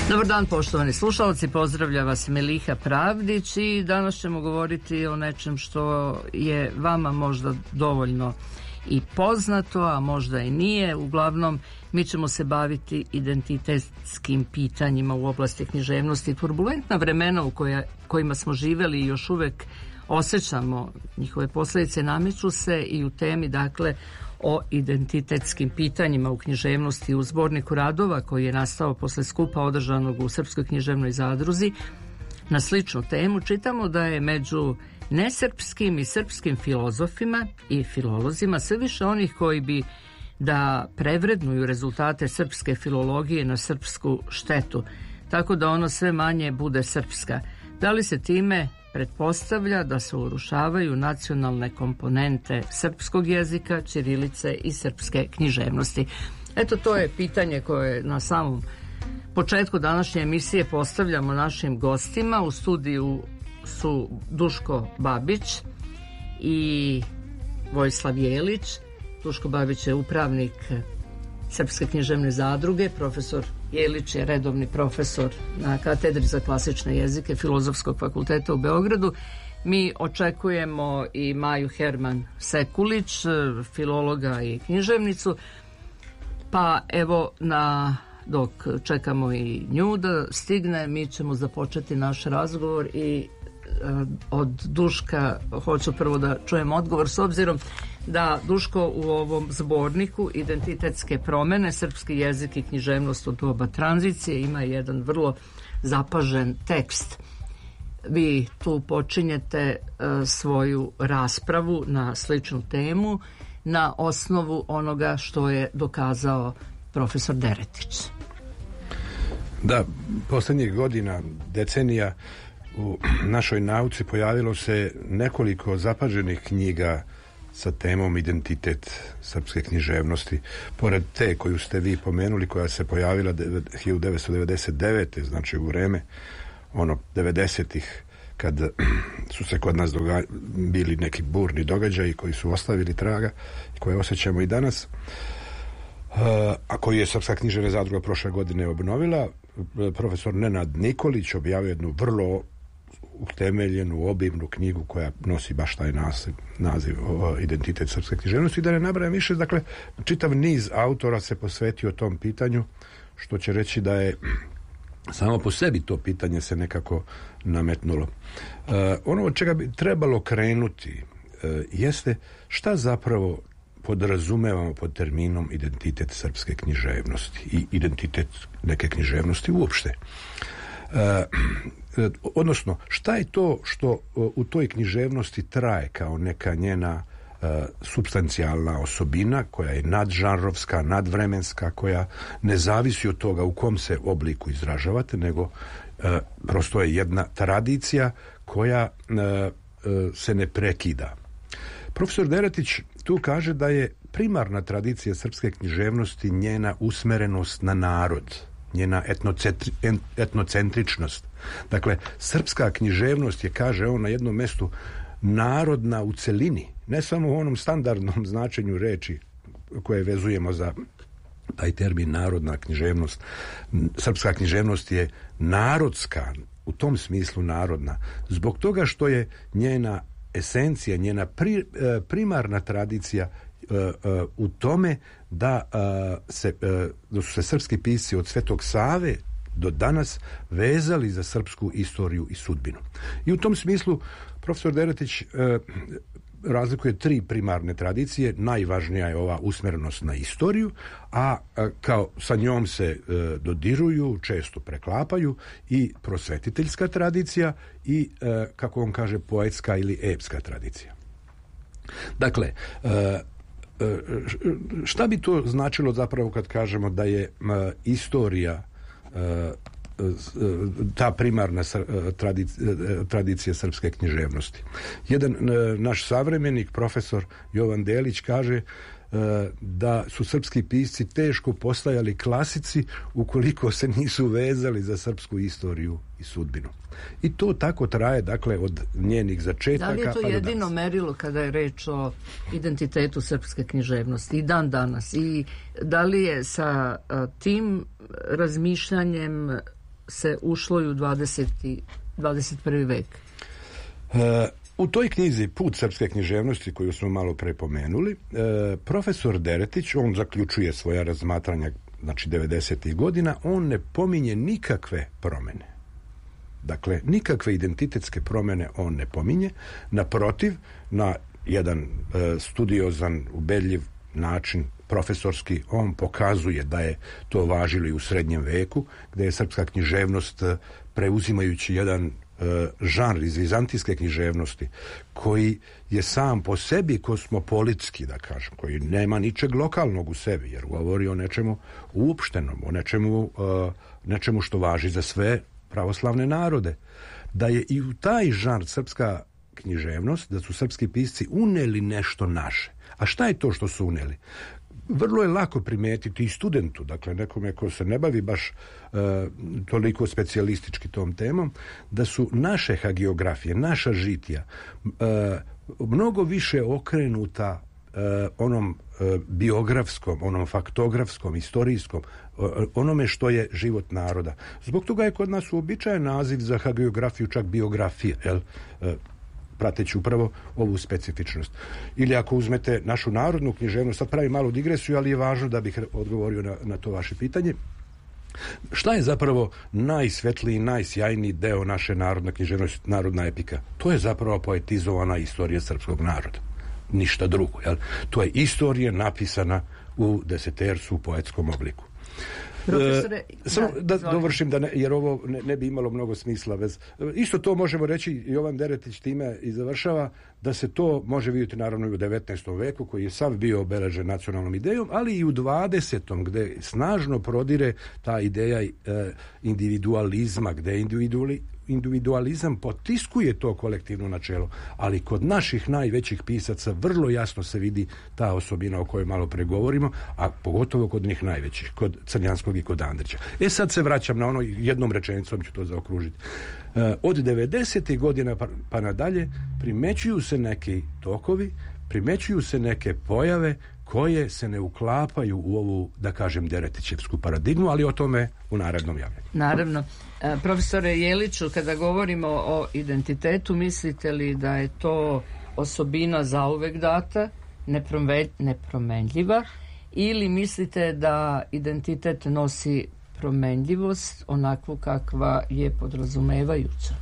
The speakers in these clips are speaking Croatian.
Dobar dan, poštovani slušalci, pozdravlja vas Meliha Pravdić i danas ćemo govoriti o nečem što je vama možda dovoljno i poznato, a možda i nije. Uglavnom, mi ćemo se baviti identitetskim pitanjima u oblasti književnosti. Turbulentna vremena u kojima smo živeli i još uvek osjećamo njihove posljedice nameću se i u temi, dakle, o identitetskim pitanjima u književnosti u zborniku radova koji je nastao posle skupa održanog u Srpskoj književnoj zadruzi. Na sličnu temu čitamo da je među nesrpskim i srpskim filozofima i filolozima sve više onih koji bi da prevrednuju rezultate srpske filologije na srpsku štetu, tako da ono sve manje bude srpska. Da li se time pretpostavlja da se urušavaju nacionalne komponente srpskog jezika, ćirilice i srpske književnosti? Eto, to je pitanje koje na samom početku današnje emisije postavljamo našim gostima. U studiju su Duško Babić i Vojislav Jelić. Duško Babić je upravnik Srpske književne zadruge, profesor Jelić je redovni profesor na katedri za klasične jezike Filozofskog fakulteta u Beogradu. Mi očekujemo i Maju Herman Sekulić, filologa i književnicu. Pa evo, dok čekamo i nju da stigne, mi ćemo započeti naš razgovor i od Duška hoću prvo da čujem odgovor, s obzirom da Duško u ovom zborniku Identitetske promene, srpski jezik i književnost u doba tranzicije ima jedan vrlo zapažen tekst. Vi tu počinjete svoju raspravu na sličnu temu na osnovu onoga što je dokazao profesor Deretić. Da, posljednjih godina, decenija, u našoj nauci pojavilo se nekoliko zapaženih knjiga sa temom identitet srpske književnosti. Pored te koju ste vi pomenuli, koja se pojavila 1999. znači u vreme 90-ih, kad su se kod nas bili neki burni događaji koji su ostavili traga i koje osjećamo i danas, a koji je Srpska književna zadruga prošle godine obnovila. Profesor Nenad Nikolić objavio jednu vrlo utemeljenu, obimnu knjigu koja nosi baš taj naziv Identitet srpske književnosti. I da ne nabrajam više, dakle, čitav niz autora se posvetio tom pitanju, što će reći da je samo po sebi to pitanje se nekako nametnulo. Ono od čega bi trebalo krenuti jeste šta zapravo podrazumevamo pod terminom identitet srpske književnosti i identitet neke književnosti uopšte. Odnosno, šta je to što u toj književnosti traje kao neka njena supstancijalna osobina koja je nadžanrovska, nadvremenska, koja ne zavisi od toga u kom se obliku izražavate, nego prosto je jedna tradicija koja se ne prekida. Profesor Deretić tu kaže da je primarna tradicija srpske književnosti njena usmerenost na narod, njena etnocentričnost. Dakle, srpska književnost je, kaže on na jednom mestu, narodna u celini, ne samo u onom standardnom značenju reči koje vezujemo za taj termin narodna književnost. Srpska književnost je narodska, u tom smislu narodna, zbog toga što je njena esencija, njena primarna tradicija u tome da su se srpski pisci od Svetog Save do danas vezali za srpsku istoriju i sudbinu. I u tom smislu profesor Deretić razlikuje tri primarne tradicije. Najvažnija je ova usmerenost na istoriju, a kao sa njom se dodiruju, često preklapaju i prosvetiteljska tradicija i, kako on kaže, poetska ili epska tradicija. Dakle, šta bi to značilo zapravo kad kažemo da je istorija ta primarna tradicija srpske književnosti? Jedan naš savremenik, profesor Jovan Delić, kaže da su srpski pisci teško postajali klasici ukoliko se nisu vezali za srpsku istoriju i sudbinu. I to tako traje, dakle, od njenih začetaka. Da li je to jedino merilo kada je reč o identitetu srpske književnosti i dan danas? I da li je sa tim razmišljanjem se ušlo i u 21. vek? U toj knjizi Put srpske književnosti, koju smo malo prepomenuli, profesor Deretić, on zaključuje svoja razmatranja, znači 90. godina, on ne pominje nikakve promjene. Dakle, nikakve identitetske promjene on ne pominje. Naprotiv, na jedan studiozan, ubedljiv način, profesorski, on pokazuje da je to važilo i u srednjem veku, gdje je srpska književnost, preuzimajući jedan žanr iz vizantijske književnosti, koji je sam po sebi kosmopolitski, da kažem, koji nema ničeg lokalnog u sebi, jer govori o nečemu uopštenom, o nečemu što važi za sve pravoslavne narode. Da je i u taj žanr srpska književnost, da su srpski pisci uneli nešto naše. A šta je to što su uneli? Vrlo je lako primijetiti i studentu, dakle nekome ko se ne bavi baš toliko specijalistički tom temom, da su naše hagiografije, naša žitija mnogo više okrenuta onom biografskom, onom faktografskom, istorijskom, onome što je život naroda. Zbog toga je kod nas uobičajen naziv za hagiografiju čak biografija, prateći upravo ovu specifičnost. Ili ako uzmete našu narodnu književnost, sad pravim malu digresiju, ali je važno da bih odgovorio na to vaše pitanje. Šta je zapravo najsvetliji, najsjajniji deo naše narodne književnosti, narodna epika? To je zapravo poetizovana istorija srpskog naroda. Ništa drugo. Jel? To je istorija napisana u desetercu u poetskom obliku. Profesore, samo da dovršim, jer ovo ne bi imalo mnogo smisla. Isto to možemo reći, Jovan Deretić time i završava, da se to može vidjeti naravno i u 19. veku, koji je sav bio obeležen nacionalnom idejom, ali i u 20. gdje snažno prodire ta ideja individualizma, gdje individualizam potiskuje to kolektivno načelo, ali kod naših najvećih pisaca vrlo jasno se vidi ta osobina o kojoj malo pregovorimo, a pogotovo kod njih najvećih, kod Crnjanskog i kod Andrića. Sad se vraćam na ono, jednom rečenicom ću to zaokružiti. Od 90. godina pa nadalje primećuju se neki tokovi, primećuju se neke pojave koje se ne uklapaju u ovu, da kažem, deretićevsku paradigmu, ali o tome u narednom javljanju. Naravno. Profesore Jeliću, kada govorimo o identitetu, mislite li da je to osobina zauvek data, nepromenljiva, ili mislite da identitet nosi promenljivost onakvu kakva je podrazumevajuća?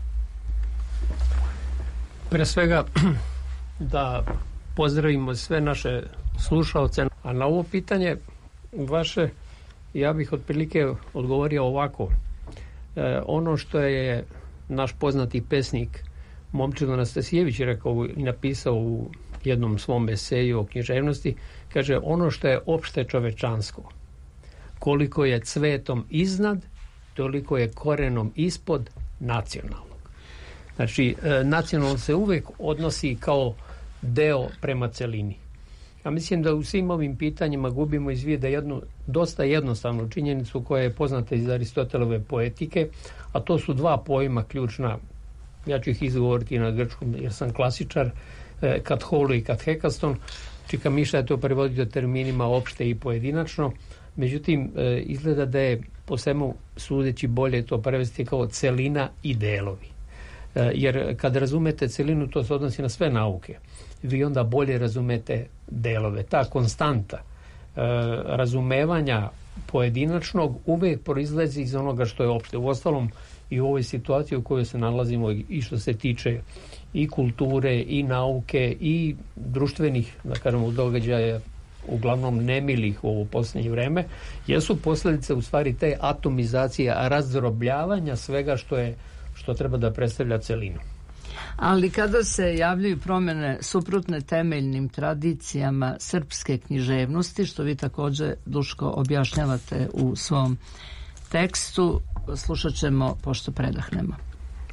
Pre svega da pozdravimo sve naše slušaoce, a na ovo pitanje vaše ja bih otprilike odgovorio ovako. Ono što je naš poznati pesnik Momčilo Anastasijević rekao i napisao u jednom svom eseju o književnosti, kaže, ono što je opšte čovečansko, koliko je cvetom iznad, toliko je korenom ispod nacionalnog. Znači, nacionalno se uvek odnosi kao deo prema celini. Ja mislim da u svim ovim pitanjima gubimo iz vida jednu dosta jednostavnu činjenicu koja je poznata iz Aristotelove poetike, a to su dva pojma ključna. Ja ću ih izgovoriti na grčkom jer sam klasičar, katholo i kathekaston. Čika Miša je to prevodio terminima opšte i pojedinačno. Međutim, izgleda da je po svemu sudeći bolje to prevesti kao celina i delovi. Jer kad razumete celinu, to se odnosi na sve nauke. Vi onda bolje razumete delove. Ta konstanta razumevanja pojedinačnog uvijek proizlazi iz onoga što je opšte. Uostalom, i u ovoj situaciji u kojoj se nalazimo i što se tiče i kulture, i nauke, i društvenih, da kažemo, događaja, uglavnom nemilih u ovo posljednje vreme, jesu posljedice u stvari te atomizacije, razdrobljavanja svega što treba da predstavlja celinu. Ali kada se javljaju promjene suprotne temeljnim tradicijama srpske književnosti, što vi također, Duško, objašnjavate u svom tekstu, slušat ćemo pošto predahnemo.